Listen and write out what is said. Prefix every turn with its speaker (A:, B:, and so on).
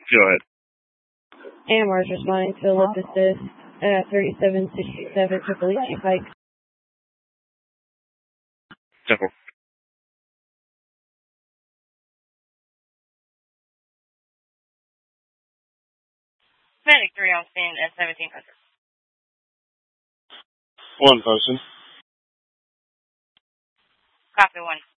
A: Go ahead.
B: AMR is responding to a lift assist at 3767 Triple-H Pike.
A: Temple.
C: Medic 3 on scene at 1700.
A: One person.
C: Copy 1.